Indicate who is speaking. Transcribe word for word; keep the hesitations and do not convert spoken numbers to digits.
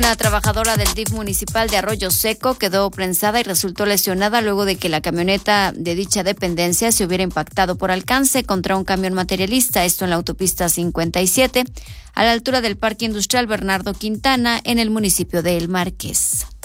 Speaker 1: Una trabajadora del D I F municipal de Arroyo Seco quedó prensada y resultó lesionada luego de que la camioneta de dicha dependencia se hubiera impactado por alcance contra un camión materialista, esto en la autopista cincuenta y siete, a la altura del Parque Industrial Bernardo Quintana, en el municipio de El Marqués.